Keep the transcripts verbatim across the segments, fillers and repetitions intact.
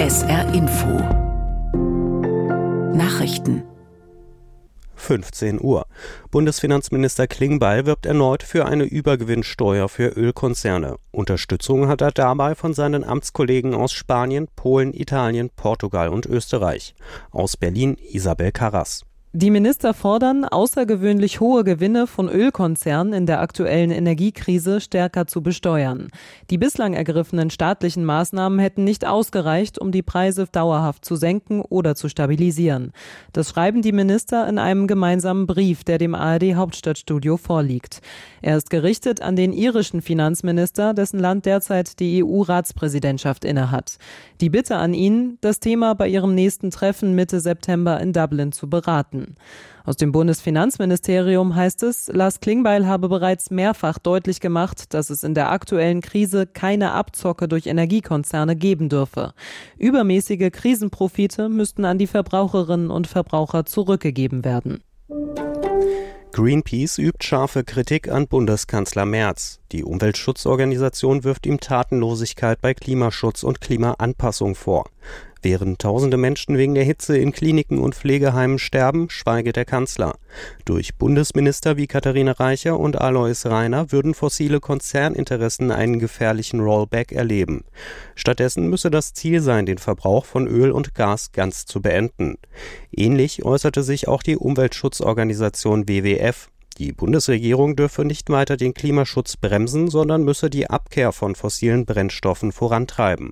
S R Info Nachrichten fünfzehn Uhr. Bundesfinanzminister Klingbeil wirbt erneut für eine Übergewinnsteuer für Ölkonzerne. Unterstützung hat er dabei von seinen Amtskollegen aus Spanien, Polen, Italien, Portugal und Österreich. Aus Berlin Isabel Karras. Die Minister fordern, außergewöhnlich hohe Gewinne von Ölkonzernen in der aktuellen Energiekrise stärker zu besteuern. Die bislang ergriffenen staatlichen Maßnahmen hätten nicht ausgereicht, um die Preise dauerhaft zu senken oder zu stabilisieren. Das schreiben die Minister in einem gemeinsamen Brief, der dem A R D-Hauptstadtstudio vorliegt. Er ist gerichtet an den irischen Finanzminister, dessen Land derzeit die E U-Ratspräsidentschaft innehat. Die Bitte an ihn, das Thema bei ihrem nächsten Treffen Mitte September in Dublin zu beraten. Aus dem Bundesfinanzministerium heißt es, Lars Klingbeil habe bereits mehrfach deutlich gemacht, dass es in der aktuellen Krise keine Abzocke durch Energiekonzerne geben dürfe. Übermäßige Krisenprofite müssten an die Verbraucherinnen und Verbraucher zurückgegeben werden. Greenpeace übt scharfe Kritik an Bundeskanzler Merz. Die Umweltschutzorganisation wirft ihm Tatenlosigkeit bei Klimaschutz und Klimaanpassung vor. Während tausende Menschen wegen der Hitze in Kliniken und Pflegeheimen sterben, schweige der Kanzler. Durch Bundesminister wie Katharina Reiche und Alois Rainer würden fossile Konzerninteressen einen gefährlichen Rollback erleben. Stattdessen müsse das Ziel sein, den Verbrauch von Öl und Gas ganz zu beenden. Ähnlich äußerte sich auch die Umweltschutzorganisation W W F. Die Bundesregierung dürfe nicht weiter den Klimaschutz bremsen, sondern müsse die Abkehr von fossilen Brennstoffen vorantreiben.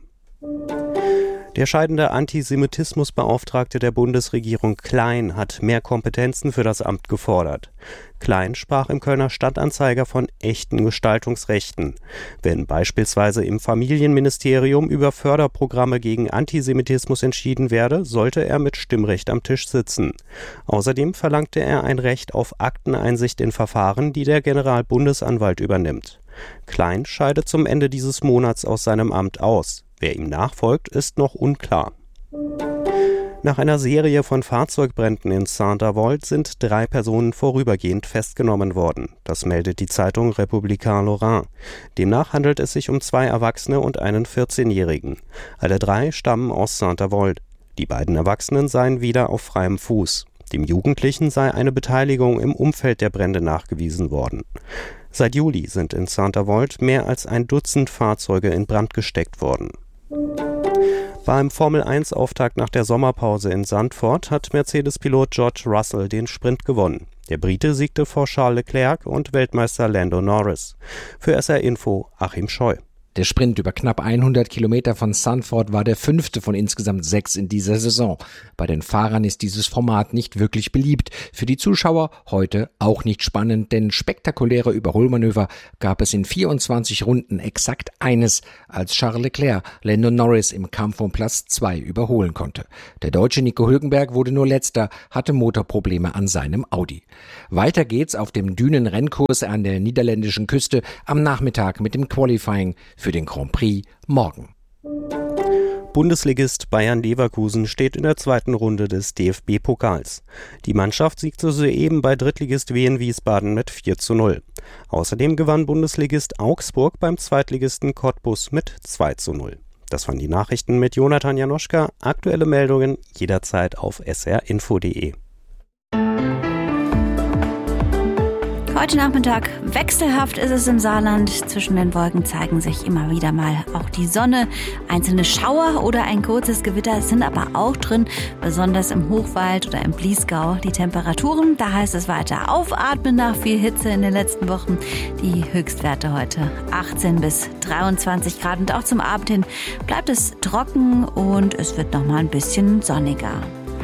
Der scheidende Antisemitismusbeauftragte der Bundesregierung Klein hat mehr Kompetenzen für das Amt gefordert. Klein sprach im Kölner Stadtanzeiger von echten Gestaltungsrechten. Wenn beispielsweise im Familienministerium über Förderprogramme gegen Antisemitismus entschieden werde, sollte er mit Stimmrecht am Tisch sitzen. Außerdem verlangte er ein Recht auf Akteneinsicht in Verfahren, die der Generalbundesanwalt übernimmt. Klein scheidet zum Ende dieses Monats aus seinem Amt aus. Wer ihm nachfolgt, ist noch unklar. Nach einer Serie von Fahrzeugbränden in Saint-Avold sind drei Personen vorübergehend festgenommen worden. Das meldet die Zeitung Républicain Lorrain. Demnach handelt es sich um zwei Erwachsene und einen vierzehnjährigen. Alle drei stammen aus Saint-Avold. Die beiden Erwachsenen seien wieder auf freiem Fuß. Dem Jugendlichen sei eine Beteiligung im Umfeld der Brände nachgewiesen worden. Seit Juli sind in Saint-Avold mehr als ein Dutzend Fahrzeuge in Brand gesteckt worden. Beim Formel eins Auftakt nach der Sommerpause in Zandvoort hat Mercedes-Pilot George Russell den Sprint gewonnen. Der Brite siegte vor Charles Leclerc und Weltmeister Lando Norris. Für S R Info Achim Scheu. Der Sprint über knapp hundert Kilometer von Zandvoort war der fünfte von insgesamt sechs in dieser Saison. Bei den Fahrern ist dieses Format nicht wirklich beliebt. Für die Zuschauer heute auch nicht spannend, denn spektakuläre Überholmanöver gab es in vierundzwanzig Runden exakt eines, als Charles Leclerc Lando Norris im Kampf um Platz zwei überholen konnte. Der Deutsche Nico Hülkenberg wurde nur Letzter, hatte Motorprobleme an seinem Audi. Weiter geht's auf dem Dünenrennkurs an der niederländischen Küste am Nachmittag mit dem Qualifying für den Grand Prix morgen. Bundesligist Bayer Leverkusen steht in der zweiten Runde des D F B-Pokals. Die Mannschaft siegte soeben bei Drittligist Wien Wiesbaden mit vier zu null. Außerdem gewann Bundesligist Augsburg beim Zweitligisten Cottbus mit zwei zu null. Das waren die Nachrichten mit Jonathan Janoschka. Aktuelle Meldungen jederzeit auf s r info punkt d e. Heute Nachmittag wechselhaft ist es im Saarland. Zwischen den Wolken zeigen sich immer wieder mal auch die Sonne. Einzelne Schauer oder ein kurzes Gewitter sind aber auch drin, besonders im Hochwald oder im Bliesgau. Die Temperaturen, da heißt es weiter aufatmen nach viel Hitze in den letzten Wochen. Die Höchstwerte heute achtzehn bis dreiundzwanzig Grad und auch zum Abend hin bleibt es trocken und es wird noch mal ein bisschen sonniger.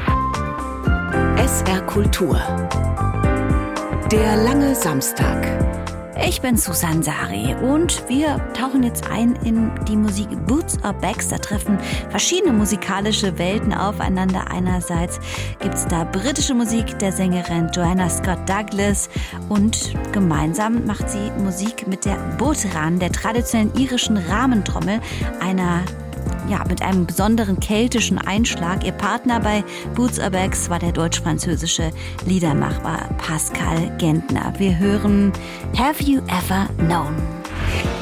S R Kultur. Der lange Samstag. Ich bin Susan Sari und wir tauchen jetzt ein in die Musik Boots or Bags. Da treffen verschiedene musikalische Welten aufeinander. Einerseits gibt es da britische Musik der Sängerin Joanna Scott Douglas und gemeinsam macht sie Musik mit der Bodhran, der traditionellen irischen Rahmentrommel, einer Ja, mit einem besonderen keltischen Einschlag. Ihr Partner bei Boots or Bags war der deutsch-französische Liedermacher Pascal Gentner. Wir hören Have You Ever Known?